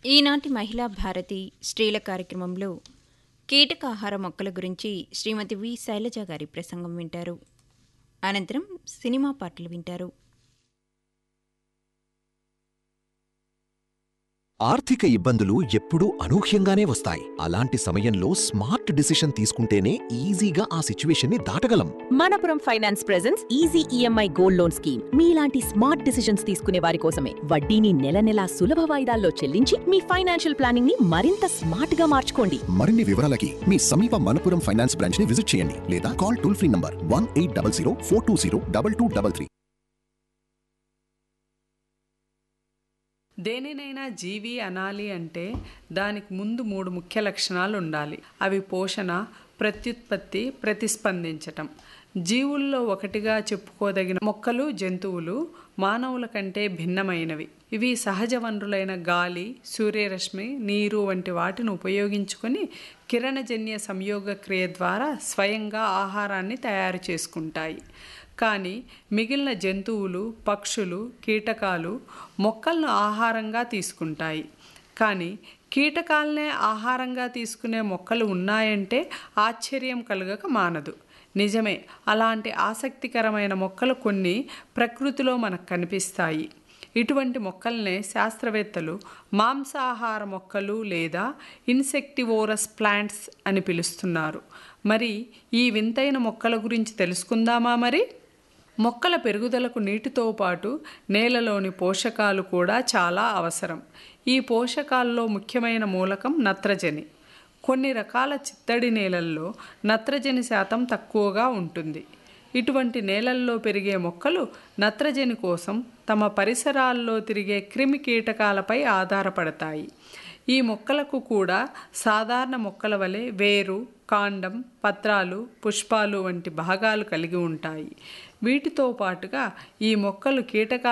ఈనాటి మహిళా భారతి స్త్రీల కార్యక్రమంలో కీటకాహార మొక్కల గురించి శ్రీమతి వి శైలజ గారి ప్రసంగం వింటారు. అనంతరం సినిమా పాటలు వింటారు. ఆర్థిక ఇబ్బందులు ఎప్పుడూ అనూహ్యంగానే వస్తాయి. అలాంటి సమయంలో స్మార్ట్ డిసిషన్ తీసుకుంటేనే ఈజీగా ఆ సిచ్యువేషన్ని దాటగలం. Manappuram finance presence easy EMI gold loan scheme మీలాంటి స్మార్ట్ డిసిషన్స్ తీసుకునే వారి కోసమే. వడ్డీని నెల నెలా సులభ వాయిదాల్లో చెల్లించి మీ ఫైనాన్షియల్ ప్లానింగ్ ని మరింత స్మార్ట్ గా మార్చుకోండి. మరిన్ని వివరాలకి మీ సమీప మనపురం ఫైనాన్స్ బ్రాంచ్ ని విజిట్ చేయండి లేదా కాల్ టోల్ ఫ్రీ నంబర్ 1800 420 2233. దేనినైనా జీవి అనాలి అంటే దానికి ముందు 3 ముఖ్య లక్షణాలు ఉండాలి. అవి పోషణ, ప్రత్యుత్పత్తి, ప్రతిస్పందించటం. జీవుల్లో ఒకటిగా చెప్పుకోదగిన మొక్కలు, జంతువులు మానవుల కంటే భిన్నమైనవి. ఇవి సహజ వనరులైన గాలి, సూర్యరశ్మి, నీరు వంటి వాటిని ఉపయోగించుకొని కిరణజన్య సంయోగ క్రియ ద్వారా స్వయంగా ఆహారాన్ని తయారు చేసుకుంటాయి. కానీ మిగిలిన జంతువులు, పక్షులు, కీటకాలు మొక్కలను ఆహారంగా తీసుకుంటాయి. కానీ కీటకాలనే ఆహారంగా తీసుకునే మొక్కలు ఉన్నాయంటే ఆశ్చర్యం కలగక మానదు. నిజమే, అలాంటి ఆసక్తికరమైన మొక్కలు కొన్ని ప్రకృతిలో మనకు కనిపిస్తాయి. ఇటువంటి మొక్కల్నే శాస్త్రవేత్తలు మాంసాహార మొక్కలు లేదా ఇన్సెక్టివోరస్ ప్లాంట్స్ అని పిలుస్తున్నారు. మరి ఈ వింతైన మొక్కల గురించి తెలుసుకుందామా? మరి మొక్కల పెరుగుదలకు నీటితో పాటు నేలలోని పోషకాలు కూడా చాలా అవసరం. ఈ పోషకాల్లో ముఖ్యమైన మూలకం నత్రజని. కొన్ని రకాల చిత్తడి నేలల్లో నత్రజని శాతం తక్కువగా ఉంటుంది. ఇటువంటి నేలల్లో పెరిగే మొక్కలు నత్రజని కోసం తమ పరిసరాల్లో తిరిగే క్రిమి కీటకాలపై ఆధారపడతాయి. ఈ మొక్కలకు కూడా సాధారణ మొక్కల వలె వేరు, కాండం, పత్రాలు, పుష్పాలు వంటి భాగాలు కలిగి ఉంటాయి. వీటితో పాటుగా ఈ మొక్కలు కీటకాల